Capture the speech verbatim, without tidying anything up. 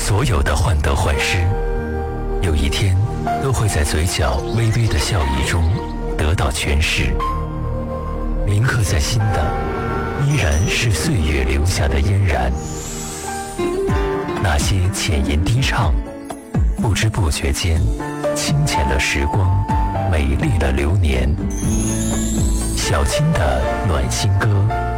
所有的患得患失，有一天都会在嘴角微微的笑意中得到诠释。铭刻在心的，依然是岁月留下的嫣然。那些浅吟低唱，不知不觉间，清浅了时光，美丽了流年。小青的暖心歌。